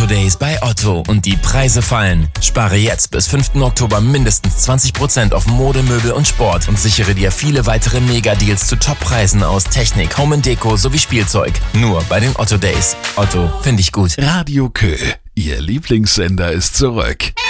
Otto Days bei Otto und die Preise fallen. Spare jetzt bis 5. Oktober mindestens 20% auf Mode, Möbel und Sport und sichere dir viele weitere Mega-Deals zu Top-Preisen aus Technik, Home & Deko sowie Spielzeug. Nur bei den Otto Days. Otto, finde ich gut. Radio Kö, Ihr Lieblingssender ist zurück.